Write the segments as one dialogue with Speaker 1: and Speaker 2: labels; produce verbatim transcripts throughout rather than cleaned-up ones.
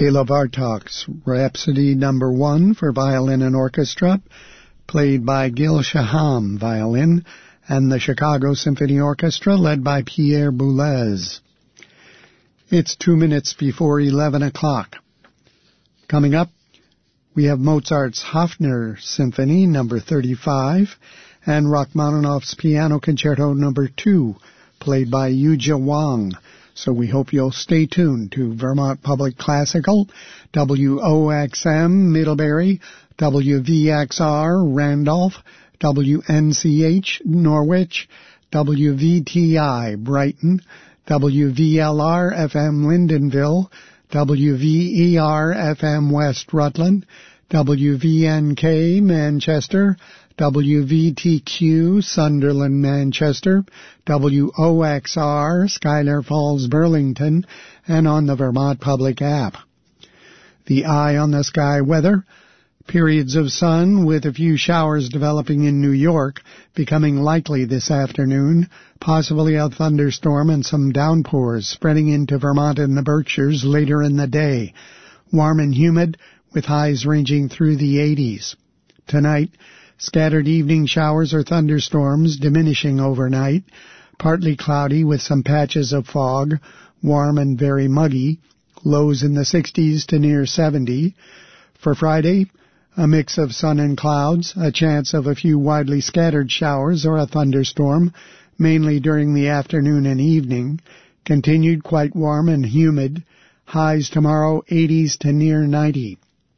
Speaker 1: Bela Bartok's Rhapsody Number One for violin and orchestra, played by Gil Shaham, violin, and the Chicago Symphony Orchestra, led by Pierre Boulez. It's two minutes before eleven o'clock. Coming up, we have Mozart's Hafner Symphony Number thirty-five and Rachmaninoff's Piano Concerto Number Two, played by Yuja Wang. So we hope you'll stay tuned to Vermont Public Classical, W O X M Middlebury, W V X R Randolph, W N C H Norwich, W V T I Brighton, W V L R F M Lyndonville, W V E R F M West Rutland, W V N K Manchester, W V T Q Sunderland Manchester, W O X R Schuyler Falls Burlington, and on the Vermont Public app. The Eye on the Sky weather: periods of sun with a few showers developing in New York, becoming likely this afternoon, possibly a thunderstorm and some downpours spreading into Vermont and the Berkshires later in the day. Warm and humid with highs ranging through the eighties. Tonight, scattered evening showers or thunderstorms diminishing overnight, partly cloudy with some patches of fog, warm and very muggy, lows in the sixties to near seventy. For Friday, a mix of sun and clouds, a chance of a few widely scattered showers or a thunderstorm, mainly during the afternoon and evening, continued quite warm and humid, highs tomorrow eighties to near ninety.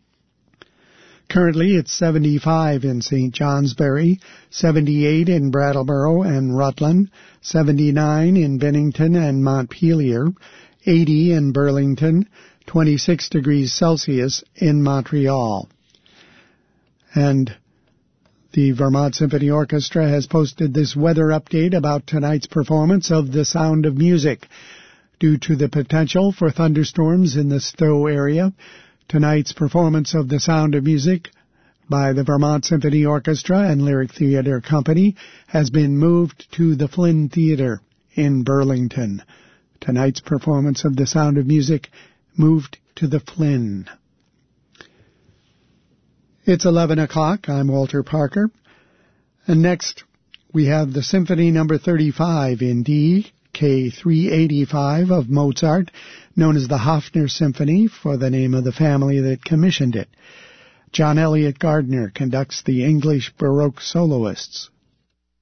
Speaker 1: Currently, it's seventy-five in Saint Johnsbury, seventy-eight in Brattleboro and Rutland, seventy-nine in Bennington and Montpelier, eighty in Burlington, twenty-six degrees Celsius in Montreal. And the Vermont Symphony Orchestra has posted this weather update about tonight's performance of The Sound of Music. Due to the potential for thunderstorms in the Stowe area, tonight's performance of The Sound of Music by the Vermont Symphony Orchestra and Lyric Theatre Company has been moved to the Flynn Theatre in Burlington. Tonight's performance of The Sound of Music moved to the Flynn. It's eleven o'clock. I'm Walter Parker. And next, we have the Symphony Number thirty-five in D, K three eighty-five of Mozart, known as the Hafner Symphony for the name of the family that commissioned it. John Elliott Gardner conducts the English Baroque soloists.